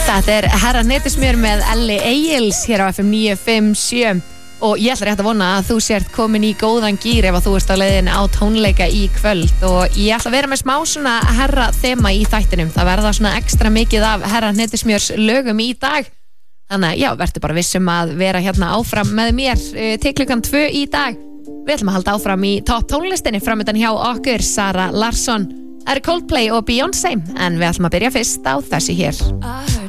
Þetta Herra Hnetusmjör með Elli Egils hér á FM 957 og ég ætla rétt að vona að þú sért komin í góðan gír ef að þú ert á leiðinni á tónleika í kvöld og ég ætla að vera með smá svona herra þema í þættinum. Það verða svona ekstra mikið af Herra Hnetusmjörs lögum í dag. Þannig að já, verður bara vissum að vera hérna áfram með mér til klukkan 2 í dag. Við ætlum að halda áfram í topp tónlistinni framöndan hjá okkur, Sara Larsson. Það Coldplay og Beyoncé, en við ætlum að byrja fyrst á þessi hér.